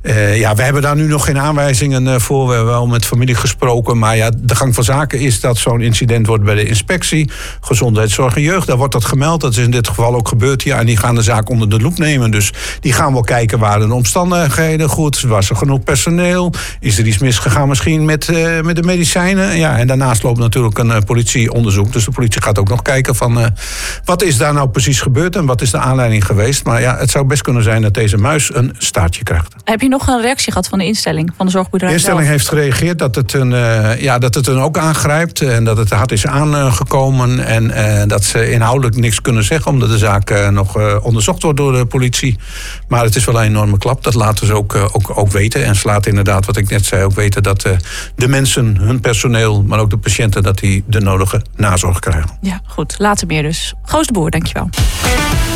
We hebben daar nu nog geen aanwijzingen voor. We hebben wel met familie gesproken. Maar ja, de gang van zaken is dat zo'n incident wordt bij de inspectie. Gezondheidszorg en jeugd, daar wordt dat gemeld. Dat is in dit geval ook gebeurd hier. En die gaan de zaak onder de loep nemen. Dus die gaan wel kijken, waren de omstandigheden goed? Was er genoeg personeel? Is er iets misgegaan misschien met de medicijnen? Ja, en daarnaast loopt natuurlijk een politieonderzoek. Dus de politie gaat ook nog kijken van wat is daar nou precies gebeurd en wat is de aanleiding geweest. Maar ja, het zou best kunnen zijn dat deze muis een staartje krijgt. Heb je nog een reactie gehad van de instelling, van de zorgboerderij? De instelling heeft gereageerd dat het hun ook aangrijpt en dat het hard is aangekomen en dat ze inhoudelijk niks kunnen zeggen omdat de zaak nog onderzocht wordt door de politie. Maar het is wel een enorme klap, dat laten ze ook weten. En ze laten inderdaad, wat ik net zei, ook weten dat de mensen, hun personeel, maar ook de patiënten, dat die de nodige nazorg krijgen. Ja, goed. Later meer dus. Goos de Boer, dankjewel.